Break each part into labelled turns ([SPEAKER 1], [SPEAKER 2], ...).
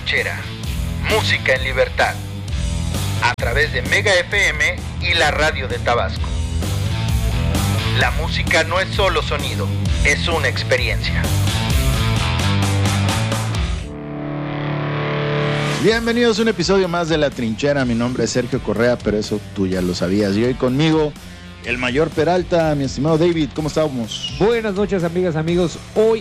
[SPEAKER 1] Trinchera, música en libertad, a través de Mega FM y la radio de Tabasco. La música no es solo sonido, es una experiencia.
[SPEAKER 2] Bienvenidos a un episodio más de La Trinchera. Mi nombre es Sergio Correa, pero eso tú ya lo sabías. Y hoy conmigo, el mayor Peralta, mi estimado David. ¿Cómo estamos?
[SPEAKER 3] Buenas noches, amigas, amigos. Hoy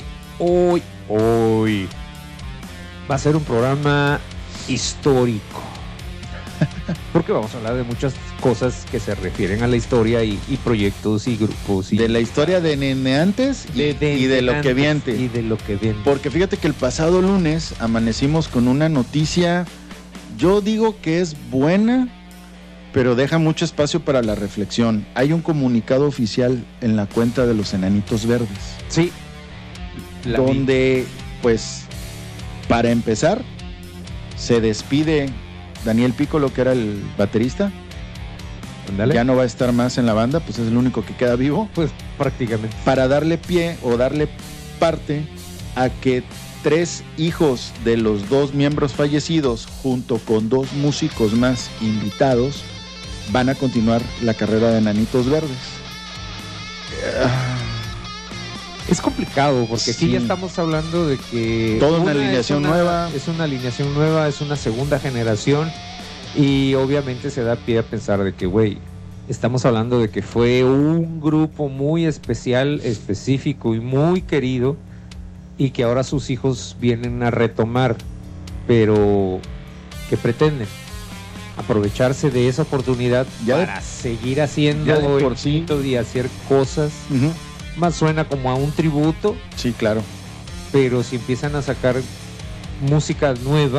[SPEAKER 3] va a ser un programa histórico. Porque vamos a hablar de muchas cosas que se refieren a la historia y proyectos y grupos.
[SPEAKER 2] De la historia de antes y de lo que viene.
[SPEAKER 3] Y de lo que viene.
[SPEAKER 2] Porque fíjate que el pasado lunes amanecimos con una noticia, yo digo que es buena, pero deja mucho espacio para la reflexión. Hay un comunicado oficial en la cuenta de los Enanitos Verdes.
[SPEAKER 3] Sí.
[SPEAKER 2] Donde, pues, para empezar, se despide Daniel Piccolo, que era el baterista.
[SPEAKER 3] Andale.
[SPEAKER 2] Ya no va a estar más en la banda, pues es el único que queda vivo.
[SPEAKER 3] Pues prácticamente.
[SPEAKER 2] Para darle pie o darle parte a que 3 hijos de los 2 miembros fallecidos, junto con 2 músicos más invitados, van a continuar la carrera de Enanitos Verdes.
[SPEAKER 3] Es complicado porque
[SPEAKER 2] Sí.
[SPEAKER 3] aquí ya estamos hablando de que
[SPEAKER 2] Toda una alineación nueva.
[SPEAKER 3] Es una alineación nueva, es una segunda generación y obviamente se da pie a pensar de que, güey, estamos hablando de que fue un grupo muy especial, específico y muy querido y que ahora sus hijos vienen a retomar, pero ¿qué pretenden? Aprovecharse de esa oportunidad para seguir haciendo
[SPEAKER 2] ya de por sí.
[SPEAKER 3] y hacer cosas.
[SPEAKER 2] Uh-huh.
[SPEAKER 3] Más suena como a un tributo,
[SPEAKER 2] Sí, claro.
[SPEAKER 3] pero si empiezan a sacar música nueva,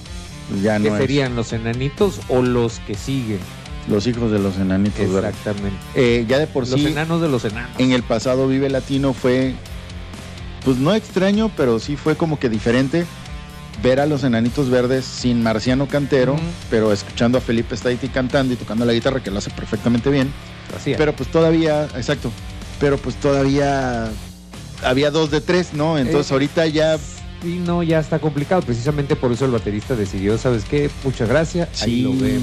[SPEAKER 2] Ya
[SPEAKER 3] ¿qué
[SPEAKER 2] no
[SPEAKER 3] serían los Enanitos o los que siguen?
[SPEAKER 2] Los hijos de los Enanitos Verdes.
[SPEAKER 3] Exactamente.
[SPEAKER 2] Ya de por
[SPEAKER 3] Los
[SPEAKER 2] sí,
[SPEAKER 3] enanos de los enanos.
[SPEAKER 2] en el pasado Vive Latino fue, pues no extraño, pero sí fue como que diferente ver a los Enanitos Verdes sin Marciano Cantero, pero escuchando a Felipe Staiti cantando y tocando la guitarra, que lo hace perfectamente bien.
[SPEAKER 3] Así es.
[SPEAKER 2] Pero pues todavía, exacto, pero pues todavía había 2 de 3, ¿no? Entonces ahorita ya...
[SPEAKER 3] Y no, ya está complicado. Precisamente por eso el baterista decidió, ¿sabes qué? Muchas gracias, ahí lo vemos.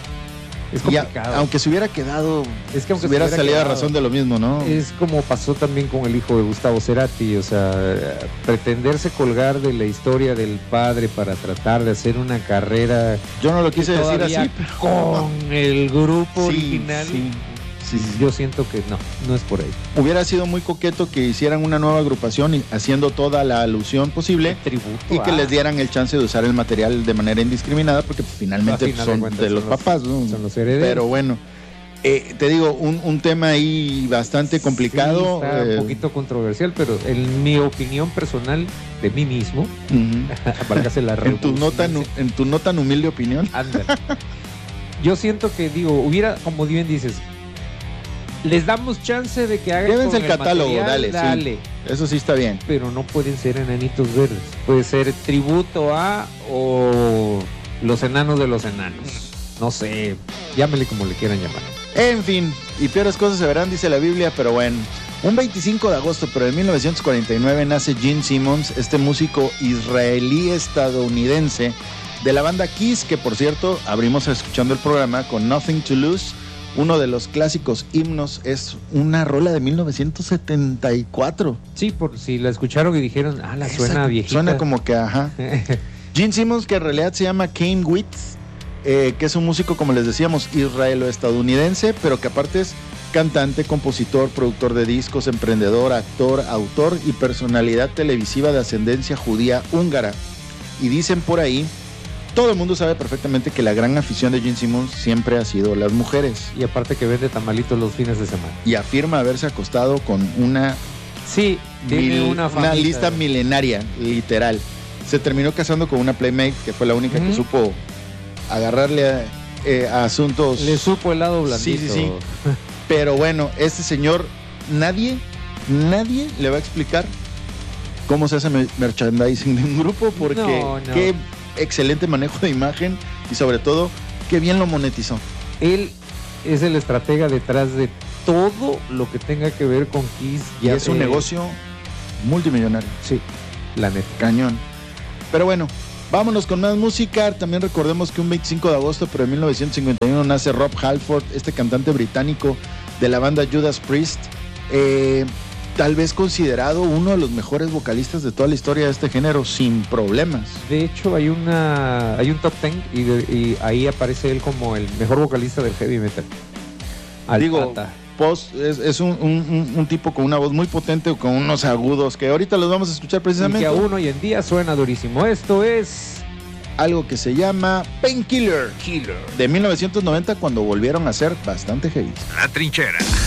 [SPEAKER 3] Es complicado.
[SPEAKER 2] Aunque se hubiera quedado,
[SPEAKER 3] Es que aunque
[SPEAKER 2] hubiera
[SPEAKER 3] se
[SPEAKER 2] salido a
[SPEAKER 3] quedado,
[SPEAKER 2] razón de lo mismo, ¿no?
[SPEAKER 3] Es como pasó también con el hijo de Gustavo Cerati, o sea, pretenderse colgar de la historia del padre para tratar de hacer una carrera.
[SPEAKER 2] Yo no lo quise decir así, pero...
[SPEAKER 3] con el grupo original.
[SPEAKER 2] Sí.
[SPEAKER 3] Yo siento que no es por ahí.
[SPEAKER 2] Hubiera sido muy coqueto que hicieran una nueva agrupación y haciendo toda la alusión posible
[SPEAKER 3] Tributo
[SPEAKER 2] y que les dieran el chance de usar el material de manera indiscriminada, porque pues, finalmente son de los papás, ¿no?
[SPEAKER 3] Son los herederos.
[SPEAKER 2] Pero bueno, te digo, un tema ahí bastante complicado.
[SPEAKER 3] Sí, está un poquito controversial, pero en mi opinión personal, de mí mismo, válgase la
[SPEAKER 2] en tu no tan humilde opinión.
[SPEAKER 3] Ándale. Yo siento que, hubiera, como bien dices, les damos chance de que hagan.
[SPEAKER 2] Llévense el catálogo,
[SPEAKER 3] material,
[SPEAKER 2] dale. Sí. Eso sí está bien.
[SPEAKER 3] Pero no pueden ser Enanitos Verdes. Puede ser tributo a o los enanos de los enanos. No sé, llámele como le quieran llamar.
[SPEAKER 2] En fin, y peores cosas se verán, dice la Biblia, pero bueno. Un 25 de agosto, pero en 1949 nace Gene Simmons, este músico israelí-estadounidense de la banda Kiss, que por cierto, abrimos escuchando el programa con Nothing to Lose. Uno de los clásicos himnos, es una rola de 1974.
[SPEAKER 3] Sí, por si la escucharon y dijeron, la suena viejita.
[SPEAKER 2] Suena como que, ajá. Gene Simmons, que en realidad se llama Kane Witz, que es un músico, como les decíamos, israelo-estadounidense, pero que aparte es cantante, compositor, productor de discos, emprendedor, actor, autor y personalidad televisiva de ascendencia judía húngara. Y dicen por ahí, todo el mundo sabe perfectamente que la gran afición de Gene Simmons siempre ha sido las mujeres.
[SPEAKER 3] Y aparte que vende tamalitos los fines de semana.
[SPEAKER 2] Y afirma haberse acostado con una...
[SPEAKER 3] Sí, tiene una
[SPEAKER 2] lista milenaria, literal. Se terminó casando con una playmate, que fue la única que supo agarrarle a asuntos...
[SPEAKER 3] Le supo el lado blandito.
[SPEAKER 2] Sí. Pero bueno, este señor, nadie le va a explicar cómo se hace merchandising de un grupo, porque qué excelente manejo de imagen y sobre todo, qué bien lo monetizó.
[SPEAKER 3] Él es el estratega detrás de todo lo que tenga que ver con Kiss.
[SPEAKER 2] Y es un negocio multimillonario.
[SPEAKER 3] Sí, la neta.
[SPEAKER 2] Cañón. Pero bueno, Vámonos con más música. También recordemos que un 25 de agosto, pero en 1951, nace Rob Halford, este cantante británico de la banda Judas Priest. Tal vez considerado uno de los mejores vocalistas de toda la historia de este género, sin problemas.
[SPEAKER 3] De hecho, hay un top 10 y ahí aparece él como el mejor vocalista del heavy metal.
[SPEAKER 2] Digo, es un tipo con una voz muy potente, con unos agudos que ahorita los vamos a escuchar precisamente.
[SPEAKER 3] Y que aún hoy en día suena durísimo. Esto es
[SPEAKER 2] algo que se llama Painkiller de 1990, cuando volvieron a ser bastante heavy.
[SPEAKER 4] La Trinchera.